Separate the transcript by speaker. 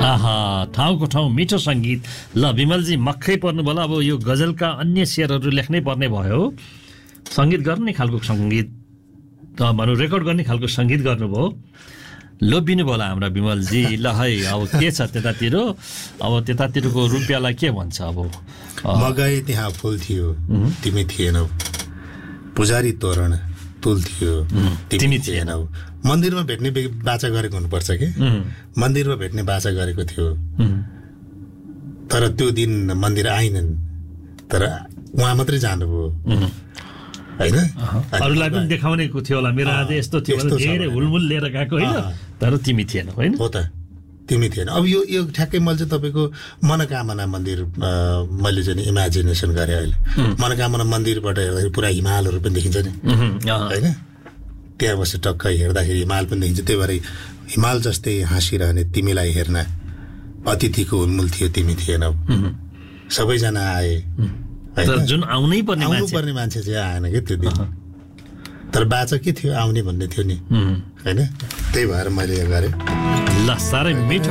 Speaker 1: आहा, ठाउँको ठाउँ मिठो सङ्गीत। ल विमलजी मक्खै पर्नु होला, अब यो गजलका अन्य शेरहरू लेख्नै पर्ने भयो, सङ्गीत गर्ने खालको सङ्गीत भनौँ, रेकर्ड गर्ने खालको सङ्गीत गर्नुभयो, लोभिनु होला हाम्रा विमलजी। ल है, अब के छ त्यतातिर, अब त्यतातिरको रुपियाँलाई के भन्छ? अब
Speaker 2: म गए त्यहाँ फुल थियो तिमी थिएनौ, पुजारी तोरण तुल थियो तिमी थिएनौ। मन्दिरमा भेट्ने बाचा गरेको हुनुपर्छ कि, मन्दिरमा भेट्ने बाचा गरेको थियो, तर त्यो दिन मन्दिर आइनन्, तर उहाँ मात्रै जानुभयो होइन।
Speaker 1: अरूलाई पनि देखाउने थियो होला, मेरो आज यस्तो थियो, धेरै हुलमुल लिएर गएको होइन, तर तिमी थिएन होइन।
Speaker 2: हो त, तिमी थिएन। अब यो ठ्याक्कै मैले चाहिँ तपाईँको मनोकामना मन्दिर मैले चाहिँ इमेजिनेसन गरेँ अहिले। मनोकामना मन्दिरबाट हेर्दाखेरि पुरा हिमालहरू पनि देखिन्छ नि होइन, त्यहाँ बसेर टक्क हेर्दाखेरि हिमाल पनि देखिन्छ। त्यही भएर हिमाल जस्तै हाँसिरहने तिमीलाई हेर्न अतिथिको हुलमुल थियो तिमी थिएनौ। सबैजना आए,
Speaker 1: जुन आउनै पर्ने
Speaker 2: मान्छे चाहिँ आएन कि त्यो दिन, तर बाचा के थियो, आउने भन्ने थियो नि होइन। त्यही भएर मैले यो गरेँ।
Speaker 1: ल साह्रै मिठो